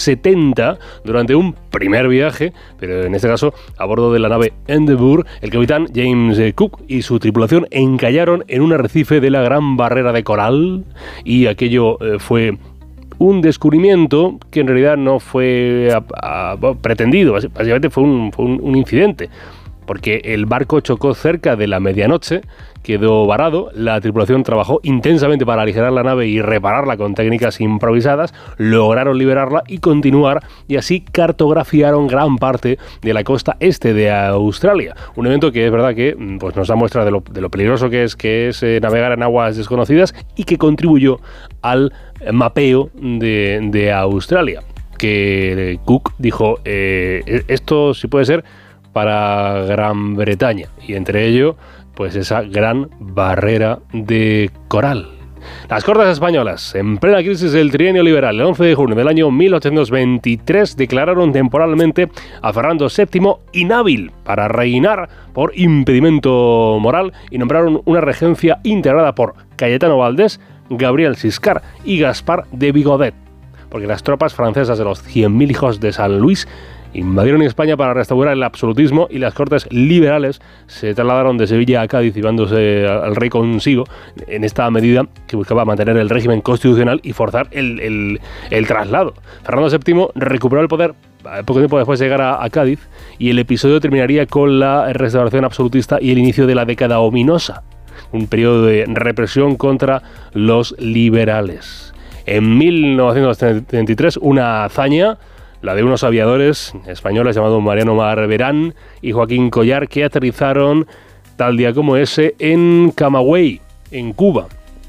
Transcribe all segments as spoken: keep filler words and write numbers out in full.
setenta durante un primer viaje, pero en este caso a bordo de la nave Endeavour. El capitán James Cook y su tripulación encallaron en un arrecife de la Gran Barrera de Coral, y aquello eh, fue un descubrimiento que en realidad no fue a, a, pretendido, básicamente fue un, fue un, un incidente, porque el barco chocó cerca de la medianoche, quedó varado, la tripulación trabajó intensamente para aligerar la nave y repararla con técnicas improvisadas, lograron liberarla y continuar, y así cartografiaron gran parte de la costa este de Australia. Un evento que es verdad que pues, nos da muestra de lo, de lo peligroso que es, que es eh, navegar en aguas desconocidas, y que contribuyó al mapeo de, de Australia. Que Cook dijo, eh, esto sí puede ser para Gran Bretaña, y entre ello pues esa gran barrera de coral. Las Cortes españolas, en plena crisis del trienio liberal, el once de junio del año mil ochocientos veintitrés, declararon temporalmente a Fernando séptimo inhábil para reinar por impedimento moral, y nombraron una regencia integrada por Cayetano Valdés, Gabriel Siscar y Gaspar de Vigodet, porque las tropas francesas de los cien mil hijos de San Luis invadieron España para restaurar el absolutismo, y las Cortes liberales se trasladaron de Sevilla a Cádiz, llevándose al rey consigo, en esta medida que buscaba mantener el régimen constitucional y forzar el, el, el traslado. Fernando séptimo recuperó el poder poco tiempo después de llegar a, a Cádiz, y el episodio terminaría con la restauración absolutista y el inicio de la década ominosa, un periodo de represión contra los liberales. En mil novecientos treinta y tres, una hazaña, la de unos aviadores españoles llamados Mariano Marverán y Joaquín Collar, que aterrizaron tal día como ese en Camagüey, en Cuba,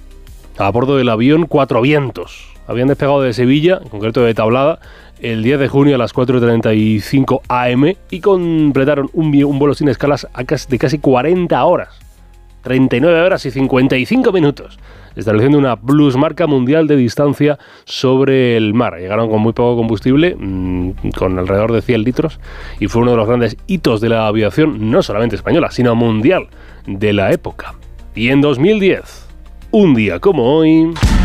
a bordo del avión Cuatro Vientos. Habían despegado de Sevilla, en concreto de Tablada, el diez de junio a las cuatro y treinta y cinco a eme, y completaron un, un vuelo sin escalas de casi cuarenta horas, treinta y nueve horas y cincuenta y cinco minutos, estableciendo una plusmarca mundial de distancia sobre el mar. Llegaron con muy poco combustible, mmm, con alrededor de cien litros, y fue uno de los grandes hitos de la aviación, no solamente española, sino mundial de la época. Y en dos mil diez, un día como hoy...